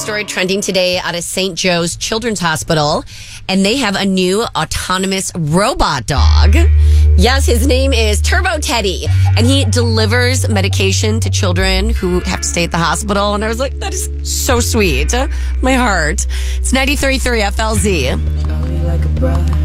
story trending today out of St. Joe's Children's Hospital, and they have a new autonomous robot dog. Yes, his name is Turbo Teddy, and he delivers medication to children who have to stay at the hospital. And I was like, that is so sweet. My heart. It's 93.3 FLZ.